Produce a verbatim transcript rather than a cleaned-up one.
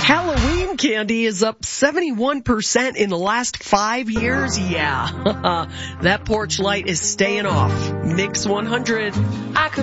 Halloween candy is up seventy-one percent in the last five years. Yeah, that porch light is staying off. Mix one hundred. I could